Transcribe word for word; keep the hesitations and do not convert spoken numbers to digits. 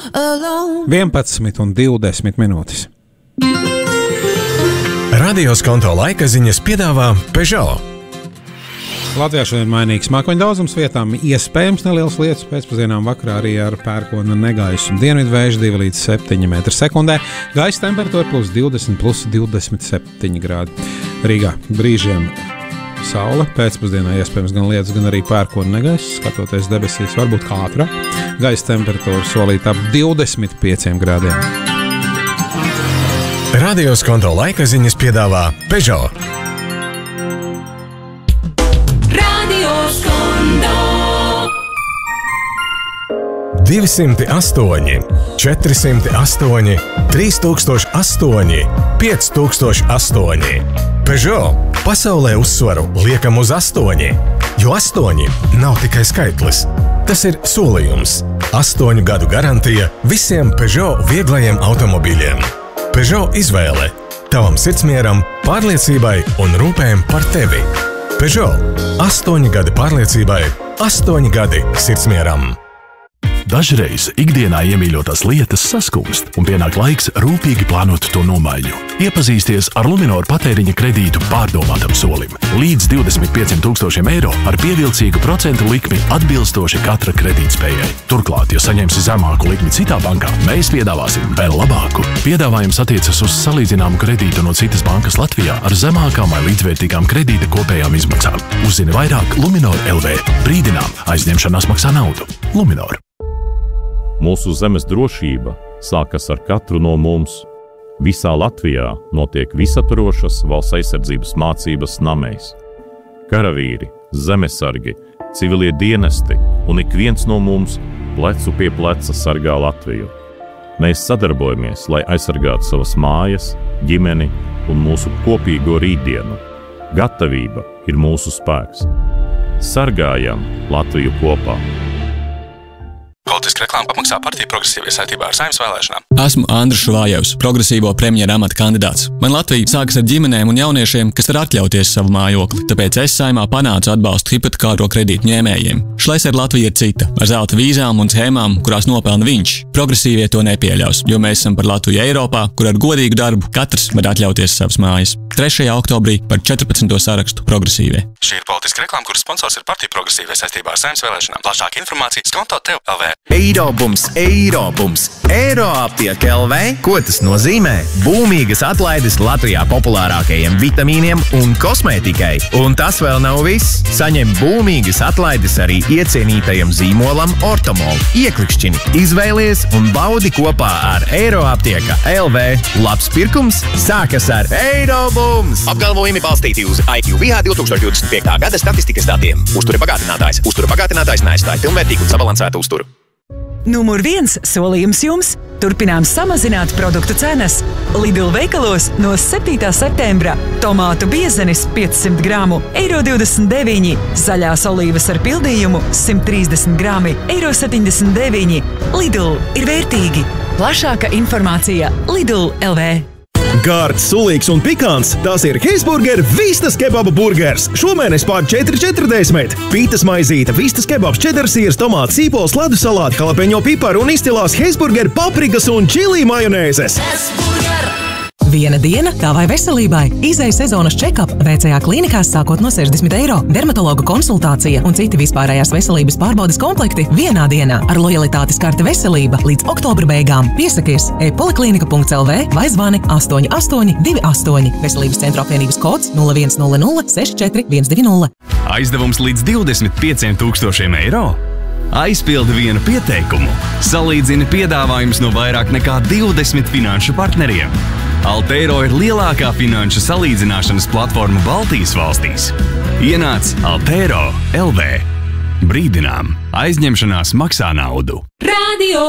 vienpadsmit un divdesmit minūtes. Radio Skonto laika ziņas piedāvā Peugeot. Latvijā šodien mainīgs mākoņu daudzums, vietām iespējams nelielas lietas, pēcpusdienām vakarā arī ar pērkona negaisu. Dienvidu vēju divi līdz septiņi metri sekundē, gaisa temperatūra plus divdesmit, plus divdesmit septiņi grādi. Rīgā brīžiem saule, pēcpusdienā iespējams gan lietas, gan arī pērkona negaiss, skatoties debesīs, varbūt kā ātrāk. Gaisa temperatūra solīta ap divdesmit pieciem grādiem. Radio Skonto laika ziņas piedāvā Peugeot. divsimt astoņi, četrdesmit astoņi, trīs tūkstoši astoņi, pieci tūkstoši astoņi. Peugeot. Pasaulē uzsvaru liekam uz astoņi, jo astoņi nav tikai skaitlis. Tas ir solījums. Astoņu gadu garantija visiem Peugeot vieglajiem automobīļiem. Peugeot izvēle. Tavam sirdsmieram, pārliecībai un rūpēm par tevi. Peugeot. Astoņi gadi pārliecībai, astoņi gadi sirdsmieram. Dažreiz ikdienā iemīļotās lietas saskumst un pienāk laiks rūpīgi plānot to nomaiņu. Iepazīsties ar Luminoru patēriņa kredītu pārdomātam solim. Līdz divdesmit pieciem tūkstošiem eiro ar pievilcīgu procentu likmi atbilstoši katra kredītspējai. Turklāt, ja saņemsi zemāku likmi citā bankā, mēs piedāvāsim vēl labāku. Piedāvājums attiecas uz salīdzināmu kredītu no citas bankas Latvijā ar zemākām vai līdzvērtīgām kredīta kopējām izmaksām. Uzzini vairāk Luminor L V. Brīdinām, aizņemšanās maksā naudu. Luminor. Mūsu zemes drošība sākas ar katru no mums. Visā Latvijā notiek visaturošas valsts aizsardzības mācības namēs. Karavīri, zemesargi, civilie dienesti un ik viens no mums plecu pie pleca sargā Latviju. Mēs sadarbojamies, lai aizsargātu savas mājas, ģimeni un mūsu kopīgo rītdienu. Gatavība ir mūsu spēks. Sargājam Latviju kopā! Politiska reklāma apmaksā partija Progresīvie saistībā ar Saeimas vēlēšanām. Esmu Andris Šuvājevs, progresīvo premjera amata kandidāts. Man Latvija sākas ar ģimenēm un jauniešiem, kas var atļauties savu mājokli, tāpēc es Saeimā panācu atbalstu hipotekāro kredītu ņēmējiem. Šlesera Latvija ir cita, ar zelta vīzām un schēmām, kurās nopelna viņš. Progresīvie to nepieļaus, jo mēs esam par Latviju Eiropā, kur ar godīgu darbu katrs var atļauties savas mājas. trešajā oktobrī par četrpadsmito sarakstu Progresīvie. Šī ir politiska reklāma, kuras sponsors ir partija Progresīvie saistībā ar Saeimas vēlēšanām. Plašāka informācija Skonto tev L V. Eirobums, Eirobums, Eiroaptieka L V. Ko tas nozīmē? Būmīgas atlaides Latvijā populārākajiem vitamīniem un kosmētikai. Un tas vēl nav viss. Saņem būmīgas atlaides arī iecienītajam zīmolam Ortomol. Ieklikšķini, izvēlies un baudi kopā ar Eiroaptieka L V. Labs pirkums sākas ar Eirobums. Apgalvojumi balstīti uz I Q V H divtūkstoš divdesmit piekta gada statistikas datiem. Uztura bagātinātājs. Uztura bagātinātājs neaizstāja pilnvērtīgu un sabalansētu uzturu. Numur viens solījums jums – turpinām samazināt produktu cenas. Lidl veikalos no septītā septembra tomātu biezenis piecsimt grāmu eiro divdesmit deviņi, zaļās olīvas ar pildījumu simt trīsdesmit grāmi eiro septiņdesmit deviņi. Lidl ir vērtīgi. Plašāka informācija Lidl L V. Gārds, sulīgs un pikants – tās ir Heisburger Vistas kebaba burgers. Šomēnes pār četri četrdesmit. Pītas maizīte, vistas kebabs, čedersīrs, tomāts, sīpols, ledus salāti, jalapeņo piparu un izcilās Heisburger paprikas un čili majonēzes. Viena diena tavai veselībai. Izeja sezonas check-up V C A klīnikās sākot no sešdesmit eiro. Dermatologa konsultācija un citi vispārējās veselības pārbaudes komplekti vienā dienā ar lojalitātes karte veselība līdz oktobra beigām. Piesakies e-poliklinika punkts L V vai zvani astoņi astoņi divi astoņi. Veselības centra apvienības kods nulle viens nulle nulle seši četri viens divi nulle. Aizdevums līdz divdesmit pieciem tūkstošiem eiro? Aizpildi vienu pieteikumu. Salīdzini piedāvājums no vairāk nekā divdesmit finanšu partneriem. Altero ir lielākā finanšu salīdzināšanas platforma Baltijas valstīs. Ienāc Altero L V. Brīdinām, aizņemšanās maksā naudu. Radio